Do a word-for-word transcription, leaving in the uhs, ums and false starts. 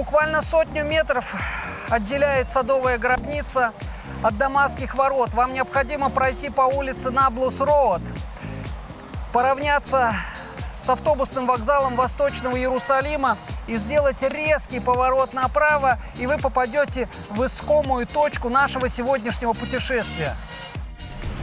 Буквально сотню метров отделяет Садовая гробница от Дамасских ворот. Вам необходимо пройти по улице Наблус-Роуд, поравняться с автобусным вокзалом Восточного Иерусалима и сделать резкий поворот направо, и вы попадете в искомую точку нашего сегодняшнего путешествия.